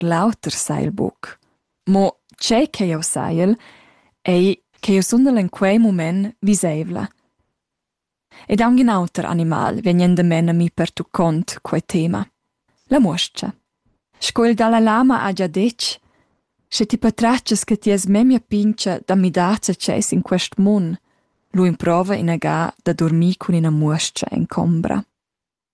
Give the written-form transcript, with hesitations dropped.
lauter sai il buc. Mo c'è che io sai ei che io sono in quei moment visevla. Ed anche un altro animal venien da men a mi per tu cont quei tema. La moscia. Sco il Dalai Lama ha già detto, se ti patraccias che ti es memia pincia da mi dace c'es in quest mun, lui improva in aga da dormir con una moscia in combra.